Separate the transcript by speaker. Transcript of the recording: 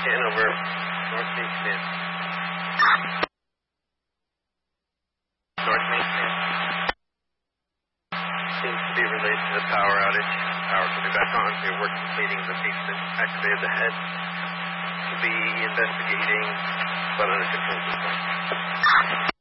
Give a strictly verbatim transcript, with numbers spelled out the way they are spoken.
Speaker 1: Hanover, North Main Span. North Main Span. Seems to be related to the power outage. Power coming back on. Your work completing the fixed activated the head. To be investigating, but under control this time.